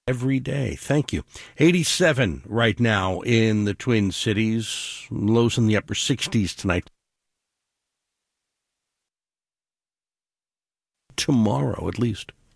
every day. Thank you. 87 right now in the Twin Cities. Lows in the upper 60s tonight. Tomorrow, at least.